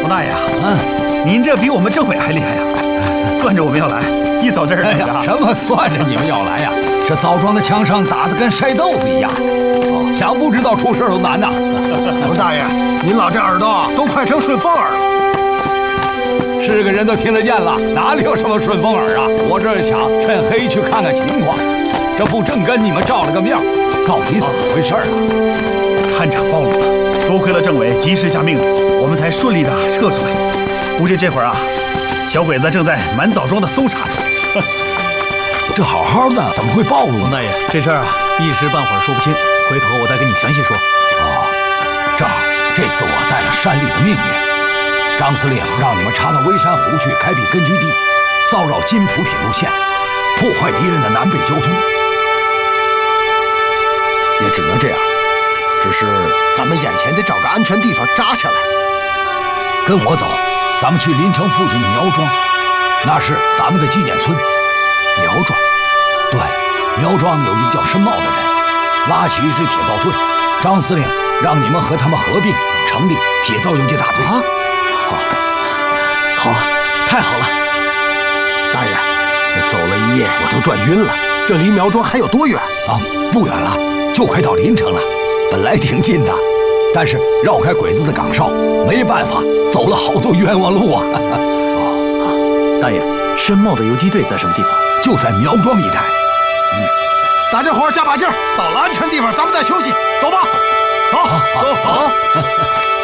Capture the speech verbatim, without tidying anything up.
老大爷，嗯，您这比我们政委还厉害呀！算着我们要来，一走这儿来呀！ 什么算着你们要来呀？这枣庄的枪声打得跟筛豆子一样，想不知道出事都难呐！ 刘大爷，您老这耳朵都快成顺风耳了。 是个人都听得见了，哪里有什么顺风耳啊？我这是想趁黑去看看情况，这不正跟你们照了个面，到底怎么回事啊？ 探长暴露了，多亏了政委及时下命令，我们才顺利的撤出来。估计这会儿啊，小鬼子正在满枣庄的搜查着。 这好好的怎么会暴露呢？ 王大爷，这事儿啊，一时半会儿说不清，回头我再跟你详细说。 哦，正好这次我带了山里的命令，张司令让你们查到微山湖去开辟根据地，骚扰金浦铁路线，破坏敌人的南北交通。 也只能这样，只是咱们眼前得找个安全地方扎下来。 跟我走，咱们去临城附近的苗庄，那是咱们的纪念村。 苗庄。 对，苗庄有一个叫申茂的人，拉起一支铁道队，张司令让你们和他们合并，成立铁道游击大队。 啊，好，好，太好了！ 大爷，这走了一夜，我都转晕了。这离苗庄还有多远啊？不远了，就快到临城了。本来挺近的，但是绕开鬼子的岗哨，没办法，走了好多冤枉路啊！ 哦，大爷，申茂的游击队在什么地方？ 就在苗庄一带。 嗯，大家伙加把劲儿，到了安全地方咱们再休息，走吧。走， 好，走走。